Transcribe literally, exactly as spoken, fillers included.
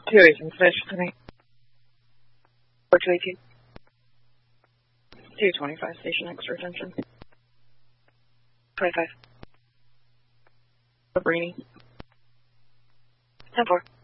two eighteen, station tonight. four two eighteen. two twenty-five, station X, retention. twenty-five. Cabrini. ten four.